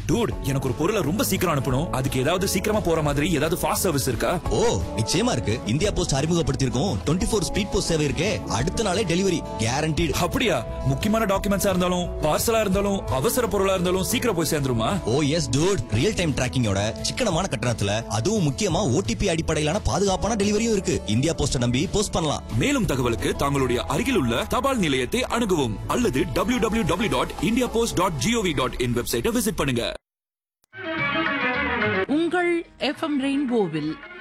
Dude, எனக்கு ஒரு பொருளை ரொம்ப சீக்கிரம் அனுப்பணும். அதுக்கு ஏதாவது சீக்கிரமா போற மாதிரி ஏதாவது ஃபாஸ்ட் சர்வீஸ் இருக்கா? ஓ, நிச்சயமா இருக்கு. இந்தியா போஸ்ட் அறிமுகப்படுத்தியிருக்கோம் 24 ஸ்பீட் போஸ்ட் சேவை இருக்கே. அடுத்த நாளே டெலிவரி கேரண்டீடு. அப்படியா? முக்கியமான டாக்குமெண்ட்ஸா இருந்தாலும் பார்சலா இருந்தாலும் அவசர பொருளா இருந்தாலும் சீக்கிரம் போய் சேர்ந்துருமா? ஓ எஸ் டூட், ரியல் டைம் டிராக்கிங்கோட சிக்கனமான கட்டணத்துல, அதுவும் முக்கியமா ஓடிபி அடிப்படையிலான பாதுகாப்பான டெலிவரியும் இருக்கு. இந்தியா போஸ்ட நம்பி போஸ்ட் பண்ணலாம். மேலும் தகவலுக்கு தங்களுடைய அருகில் உள்ள தபால் நிலையத்தை அணுகவும் அல்லது www.indiapost.gov.in வெப்சைட்டை விசிட் பண்ணுங்க. உங்கள் எஃப்எம் ரெயின்போவில்